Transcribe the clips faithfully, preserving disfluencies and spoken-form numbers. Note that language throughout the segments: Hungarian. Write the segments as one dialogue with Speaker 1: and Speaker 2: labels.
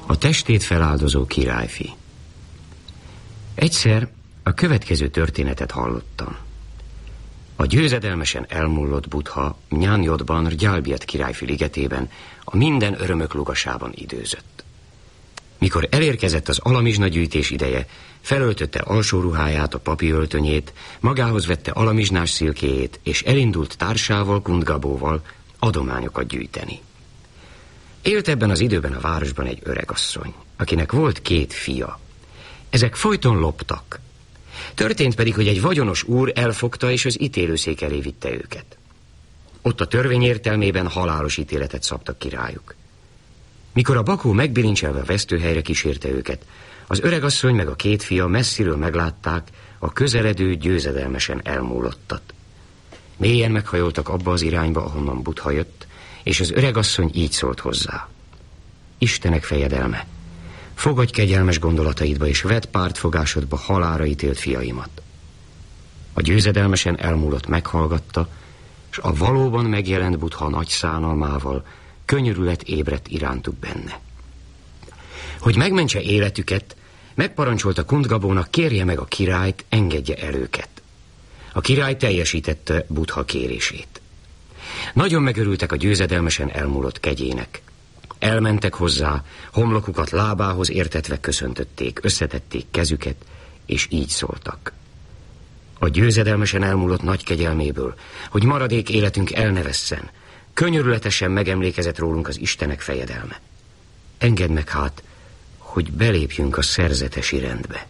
Speaker 1: A testét feláldozó királyfi. Egyszer a következő történetet hallottam. A győzedelmesen elmullott Buddha Nyánjodban, Gyalbiet királyfi ligetében a minden örömök lugasában időzött. Mikor elérkezett az alamizsna gyűjtés ideje, felöltötte alsó ruháját, a papi öltönyét, magához vette alamizsnás szilkéjét, és elindult társával, Kundgabóval adományokat gyűjteni. Élt ebben az időben a városban egy öregasszony, akinek volt két fia. Ezek folyton loptak. Történt pedig, hogy egy vagyonos úr elfogta és az ítélőszék elé vitte őket. Ott a törvény értelmében halálos ítéletet szabtak ki rájuk. Mikor a bakó megbilincselve a vesztőhelyre kísérte őket, az öregasszony meg a két fia messziről meglátták a közeledő győzedelmesen elmúlottat. Mélyen meghajoltak abba az irányba, ahonnan Buddha jött, és az öregasszony így szólt hozzá. Istenek fejedelme, fogadj kegyelmes gondolataidba, és vedd pártfogásodba halálra ítélt fiaimat. A győzedelmesen elmúlott meghallgatta, és a valóban megjelent Buddha nagy szánalmával könyörület ébredt irántuk benne. Hogy megmentse életüket, megparancsolta Kundgabónak, kérje meg a királyt, engedje el őket. A király teljesítette Buddha kérését. Nagyon megörültek a győzedelmesen elmúlott kegyének. Elmentek hozzá, homlokukat lábához értetve köszöntötték, összetették kezüket, és így szóltak. A győzedelmesen elmúlott nagy kegyelméből, hogy maradék életünk el ne vesszen, könyörületesen megemlékezett rólunk az Istenek fejedelme. Engedd meg hát, hogy belépjünk a szerzetesi rendbe.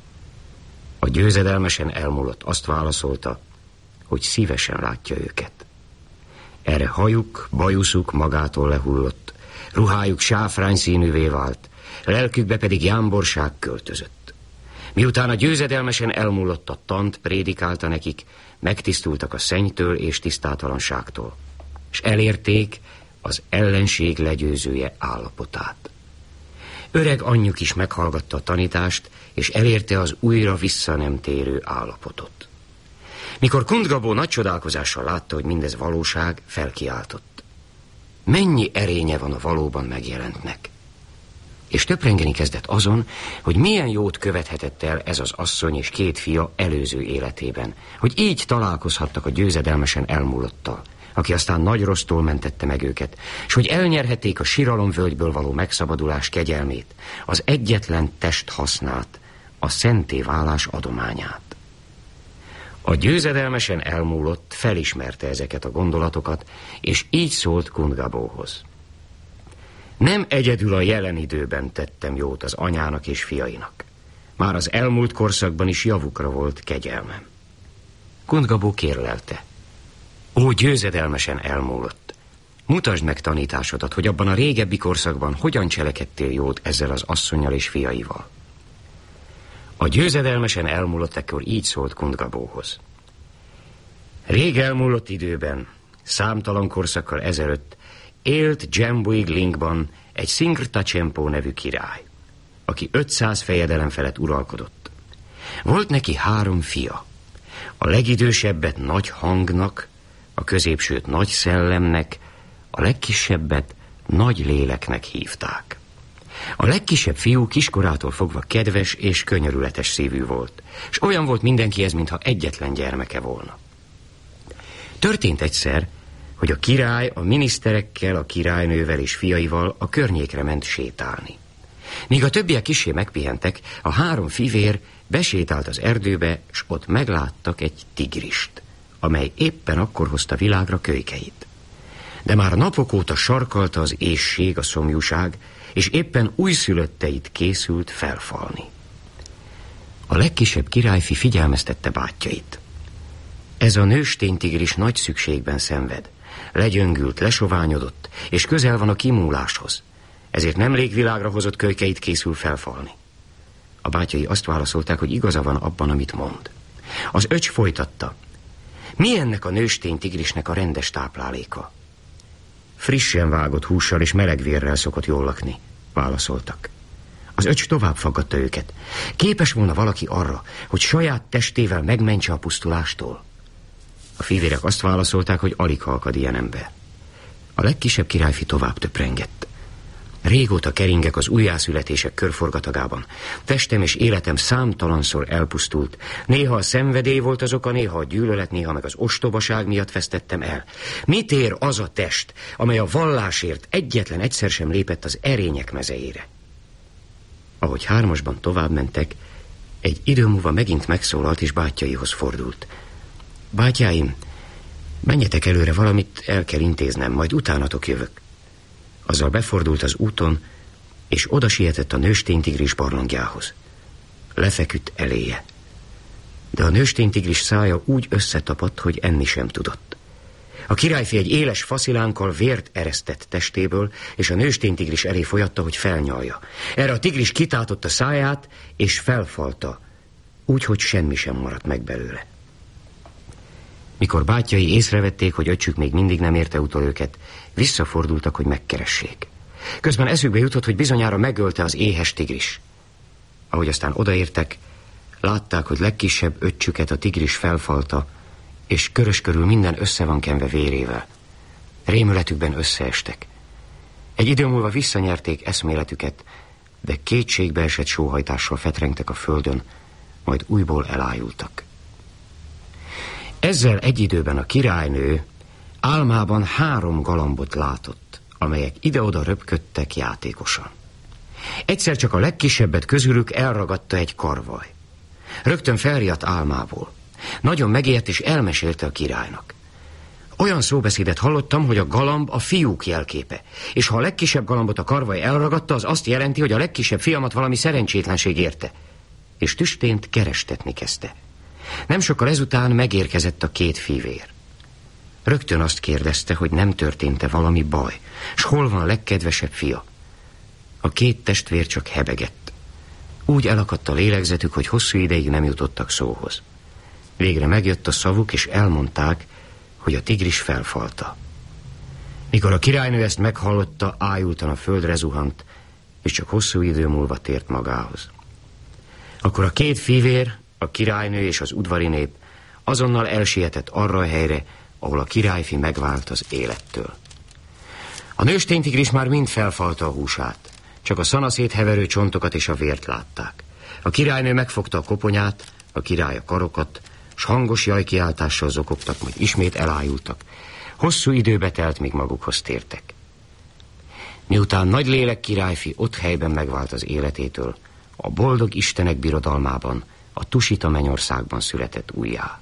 Speaker 1: A győzedelmesen elmúlott azt válaszolta, hogy szívesen látja őket. Erre hajuk, bajuszuk magától lehullott, ruhájuk sáfrány színűvé vált, lelkükbe pedig jámborság költözött. Miután a győzedelmesen elmúlott a tant prédikálta nekik, megtisztultak a szennytől és tisztátalanságtól, és elérték az ellenség legyőzője állapotát. Öreg anyjuk is meghallgatta a tanítást, és elérte az újra vissza nem térő állapotot. Mikor Kundgabó nagy csodálkozással látta, hogy mindez valóság, felkiáltott. Mennyi erénye van a valóban megjelentnek! És töprengeni kezdett azon, hogy milyen jót követhetett el ez az asszony és két fia előző életében, hogy így találkozhattak a győzedelmesen elmúlottal, aki aztán nagy rossztól mentette meg őket, és hogy elnyerhették a siralomvölgyből való megszabadulás kegyelmét, az egyetlen test hasznát, a szenté válás adományát. A győzedelmesen elmúlott felismerte ezeket a gondolatokat, és így szólt Kundgabóhoz. Nem egyedül a jelen időben tettem jót az anyának és fiainak. Már az elmúlt korszakban is javukra volt kegyelmem. Kundgabó kérlelte. Ó, győzedelmesen elmúlott! Mutasd meg tanításodat, hogy abban a régebbi korszakban hogyan cselekedtél jót ezzel az asszonnyal és fiaival. A győzedelmesen elmúlott ekkor így szólt Kundgabóhoz. Rég elmúlott időben, számtalan korszakkal ezelőtt élt Jambuig Lingban egy Szingrta Csempó nevű király, aki ötszáz fejedelem felett uralkodott. Volt neki három fia. A legidősebbet Nagy Hangnak, a középsőt Nagy Szellemnek, a legkisebbet Nagy Léleknek hívták. A legkisebb fiú kiskorától fogva kedves és könyörületes szívű volt, és olyan volt mindenkihez, mintha egyetlen gyermeke volna. Történt egyszer, hogy a király a miniszterekkel, a királynővel és fiaival a környékre ment sétálni. Míg a többiek kissé megpihentek, a három fivér besétált az erdőbe, s ott megláttak egy tigrist, amely éppen akkor hozta világra kölykeit. De már napok óta sarkalta az éhség, a szomjúság, és éppen újszülötteit készült felfalni. A legkisebb királyfi figyelmeztette bátyjait. Ez a nőstény tigris nagy szükségben szenved, legyöngült, lesoványodott, és közel van a kimúláshoz, ezért nemrég világra hozott kölykeit készül felfalni. A bátyjai azt válaszolták, hogy igaza van abban, amit mond. Az öcs folytatta. Mi ennek a nőstény tigrisnek a rendes tápláléka? Frissen vágott hússal és meleg vérrel szokott jól lakni, válaszoltak. Az öcs tovább faggatta őket. Képes volna valaki arra, hogy saját testével megmentse a pusztulástól? A fivérek azt válaszolták, hogy alig halkad ilyen ember. A legkisebb királyfi tovább töprengett. Régóta keringek az újjászületések körforgatagában. Testem és életem számtalanszor elpusztult. Néha a szenvedély volt az oka, néha a gyűlölet, néha meg az ostobaság miatt vesztettem el. Mit ér az a test, amely a vallásért egyetlen egyszer sem lépett az erények mezejére? Ahogy hármasban tovább mentek, egy idő múlva megint megszólalt és bátyjaihoz fordult. Bátyáim, menjetek előre, valamit el kell intéznem, majd utánatok jövök. Azzal befordult az úton, és oda sietett a nősténytigris barlangjához. Lefeküdt eléje. De a nősténytigris szája úgy összetapadt, hogy enni sem tudott. A királyfi egy éles faszilánkkal vért eresztett testéből, és a nősténytigris elé folyatta, hogy felnyalja. Erre a tigris kitátotta a száját, és felfalta, úgy, hogy semmi sem maradt meg belőle. Mikor bátyjai észrevették, hogy öccsük még mindig nem érte utol őket, visszafordultak, hogy megkeressék. Közben eszükbe jutott, hogy bizonyára megölte az éhes tigris. Ahogy aztán odaértek, látták, hogy legkisebb öccsüket a tigris felfalta, és körös körül minden össze van kenve vérével. Rémületükben összeestek. Egy idő múlva visszanyerték eszméletüket, de kétségbeesett sóhajtással fetrengtek a földön, majd újból elájultak. Ezzel egy időben a királynő álmában három galambot látott, amelyek ide-oda röpködtek játékosan. Egyszer csak a legkisebbet közülük elragadta egy karvaj. Rögtön felriadt álmából. Nagyon megijedt és elmesélte a királynak. Olyan szóbeszédet hallottam, hogy a galamb a fiúk jelképe, és ha a legkisebb galambot a karvaj elragadta, az azt jelenti, hogy a legkisebb fiamat valami szerencsétlenség érte. És tüstént kerestetni kezdte. Nem sokkal ezután megérkezett a két fivér. Rögtön azt kérdezte, hogy nem történt-e valami baj, s hol van a legkedvesebb fia. A két testvér csak hebegett. Úgy elakadt a lélegzetük, hogy hosszú ideig nem jutottak szóhoz. Végre megjött a szavuk, és elmondták, hogy a tigris felfalta. Mikor a királynő ezt meghallotta, ájultan a földre zuhant, és csak hosszú idő múlva tért magához. Akkor a két fivér, a királynő és az udvari nép azonnal elsietett arra a helyre, ahol a királyfi megvált az élettől. A nősténytigris már mind felfalta a húsát, csak a szanaszét heverő csontokat és a vért látták. A királynő megfogta a koponyát, a király a karokat, s hangos jajkiáltással zokogtak, majd ismét elájultak. Hosszú időbe telt, míg magukhoz tértek. Miután nagy lélek királyfi ott helyben megvált az életétől, a boldog istenek birodalmában, a tusita mennyországban született újjá.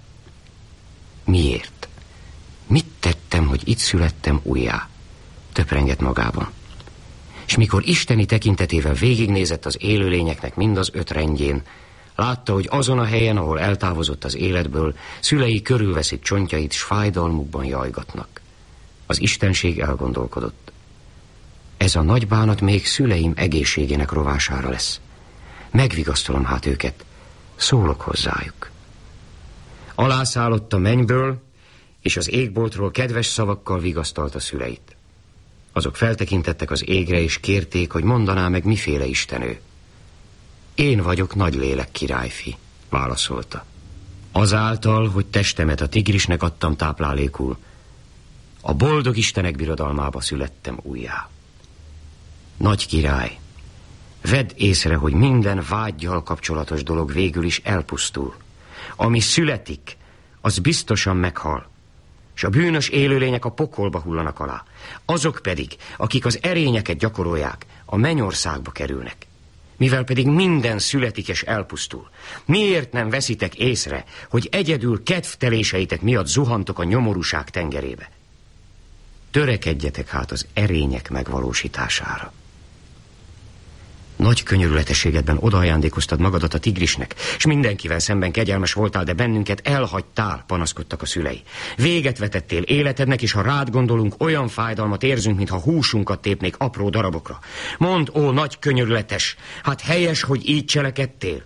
Speaker 1: Miért? Mit tettem, hogy itt születtem újjá? Töprengett magában. És mikor isteni tekintetével végignézett az élőlényeknek mind az öt rendjén, látta, hogy azon a helyen, ahol eltávozott az életből, szülei körülveszik csontjait, s fájdalmukban jajgatnak. Az istenség elgondolkodott. Ez a nagy bánat még szüleim egészségének rovására lesz. Megvigasztalom hát őket, szólok hozzájuk. Alászállott a mennyből, és az égboltról kedves szavakkal vigasztalta szüleit. Azok feltekintettek az égre, és kérték, hogy mondaná meg, miféle istenő. Én vagyok nagy lélek királyfi, válaszolta. Azáltal, hogy testemet a tigrisnek adtam táplálékul, a boldog istenek birodalmába születtem újjá. Nagy király, vedd észre, hogy minden vággyal kapcsolatos dolog végül is elpusztul. Ami születik, az biztosan meghal, és a bűnös élőlények a pokolba hullanak alá. Azok pedig, akik az erényeket gyakorolják, a mennyországba kerülnek. Mivel pedig minden születik és elpusztul, miért nem veszitek észre, hogy egyedül kedvteléseitek miatt zuhantok a nyomorúság tengerébe? Törekedjetek hát az erények megvalósítására. Nagy könyörületességedben odaajándékoztad magadat a tigrisnek, és mindenkivel szemben kegyelmes voltál, de bennünket elhagytál, panaszkodtak a szülei. Véget vetettél életednek, és ha rád gondolunk, olyan fájdalmat érzünk, mintha húsunkat tépnék apró darabokra. Mondd, ó nagy könyörületes, hát helyes, hogy így cselekedtél?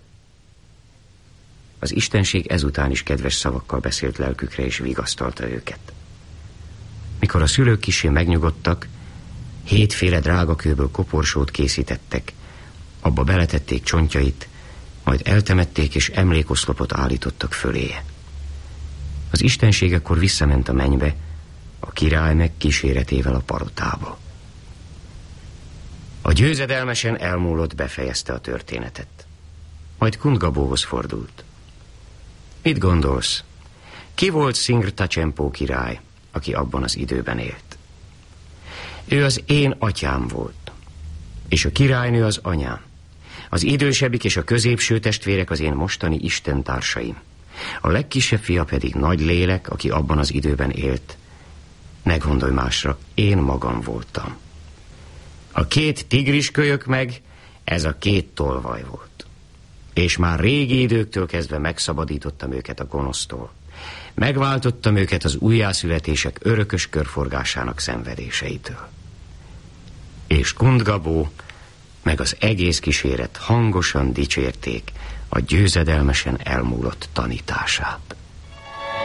Speaker 1: Az istenség ezután is kedves szavakkal beszélt lelkükre, és vigasztalta őket. Mikor a szülők kissé megnyugodtak, hétféle drágakőből koporsót készítettek, abba beletették csontjait, majd eltemették, és emlékoszlopot állítottak föléje. Az istenség akkor visszament a mennybe, a király meg kíséretével a palotába. A győzedelmesen elmúlott befejezte a történetet. Majd Kundgabóhoz fordult. Mit gondolsz? Ki volt Szingr-Tacsempó király, aki abban az időben élt? Ő az én atyám volt, és a királynő az anyám. Az idősebbik és a középső testvérek az én mostani istentársaim. A legkisebb fia pedig Nagy Lélek, aki abban az időben élt. Ne gondolj másra, én magam voltam. A két tigriskölyök meg, ez a két tolvaj volt. És már régi időktől kezdve megszabadítottam őket a gonosztól. Megváltottam őket az újjászületések örökös körforgásának szenvedéseitől. És Kundgabó meg az egész kíséret hangosan dicsérték a győzedelmesen elmúlott tanítását.